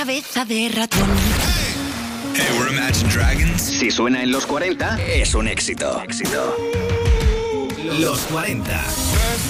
cabeza de ratón. Hey, we're Imagine Dragons. Si suena en los 40, es un éxito. Los 40.